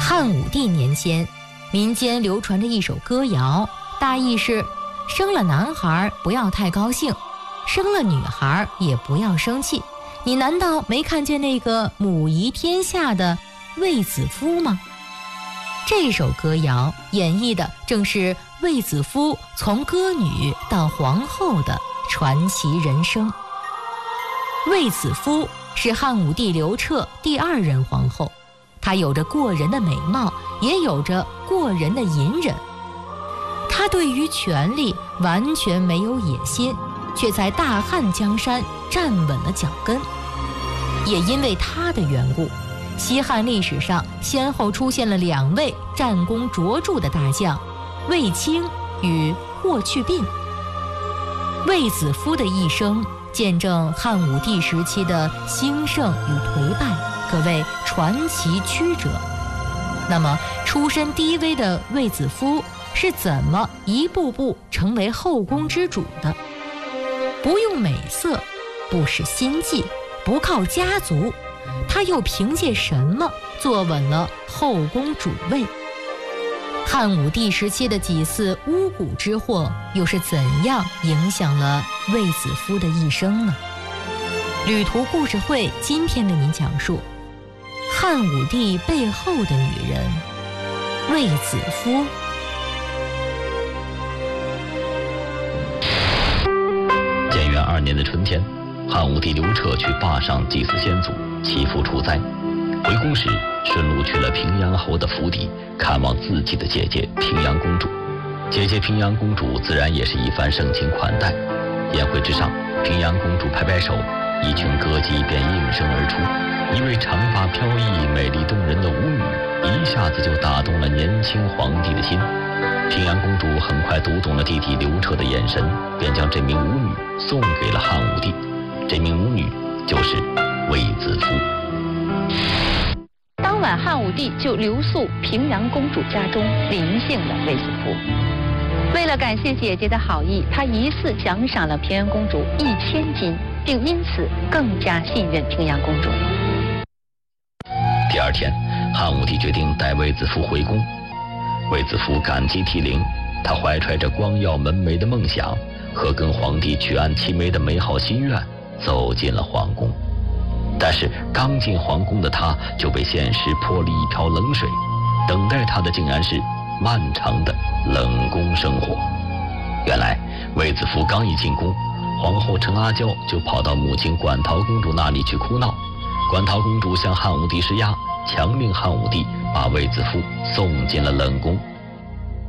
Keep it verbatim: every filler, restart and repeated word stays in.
汉武帝年间，民间流传着一首歌谣，大意是：生了男孩不要太高兴，生了女孩也不要生气。你难道没看见那个母仪天下的卫子夫吗？这首歌谣演绎的正是卫子夫从歌女到皇后的传奇人生。卫子夫是汉武帝刘彻第二任皇后，她有着过人的美貌，也有着过人的隐忍。她对于权力完全没有野心，却在大汉江山站稳了脚跟。也因为她的缘故，西汉历史上先后出现了两位战功卓著的大将，卫青与霍去病。卫子夫的一生见证汉武帝时期的兴盛与颓败，可谓传奇曲折。那么出身低微的卫子夫是怎么一步步成为后宫之主的？不用美色，不使心计，不靠家族，他又凭借什么坐稳了后宫主位？汉武帝时期的几次巫蛊之祸又是怎样影响了卫子夫的一生呢？旅途故事会今天为您讲述汉武帝背后的女人卫子夫。 建元二年的春天，汉武帝刘彻去坝上祭祀先祖，祈福除灾。回宫时，顺路去了平阳侯的府邸，看望自己的姐姐平阳公主。姐姐平阳公主自然也是一番盛情款待。宴会之上，平阳公主拍拍手，一群歌姬便应声而出。一位长发飘逸、美丽动人的舞女，一下子就打动了年轻皇帝的心。平阳公主很快读懂了弟弟刘彻的眼神，便将这名舞女送给了汉武帝。这名舞女就是卫子夫。 当晚，汉武帝就留宿平阳公主家中，临幸了卫子夫。为了感谢姐姐的好意，他一次奖赏了平阳公主一千金，并因此更加信任平阳公主。 第二天，汉武帝决定带卫子夫回宫。卫子夫感激涕零，他怀揣着光耀门楣的梦想和跟皇帝举案齐眉的美好心愿，走进了皇宫。但是刚进皇宫的他就被现实泼了一瓢冷水，等待他的竟然是漫长的冷宫生活。原来卫子夫刚一进宫，皇后陈阿娇就跑到母亲馆陶公主那里去哭闹。馆陶公主向汉武帝施压，强令汉武帝把卫子夫送进了冷宫。